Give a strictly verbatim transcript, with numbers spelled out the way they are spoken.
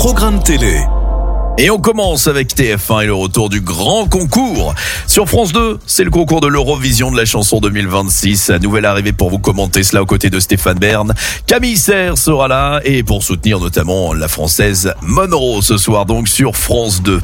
programme télé. Et on commence avec T F un et le retour du grand concours. Sur France deux, c'est le concours de l'Eurovision de la chanson deux mille vingt-six. Nouvelle arrivée pour vous commenter cela aux côtés de Stéphane Bern. Camille Serre sera là et pour soutenir notamment la française Monroe ce soir donc sur France deux.